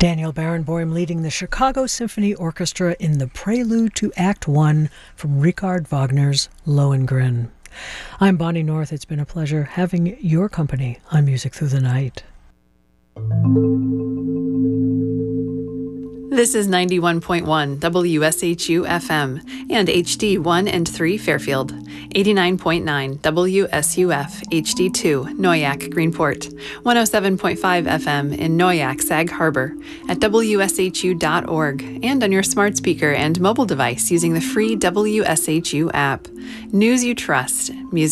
Daniel Barenboim leading the Chicago Symphony Orchestra in the prelude to Act One from Richard Wagner's Lohengrin. I'm Bonnie North. It's been a pleasure having your company on Music Through the Night. This is 91.1 WSHU FM and HD 1 and 3 Fairfield, 89.9 WSUF HD2 Noyak Greenport, 107.5 FM in Noyak Sag Harbor, at WSHU.org, and on your smart speaker and mobile device using the free WSHU app. News you trust, music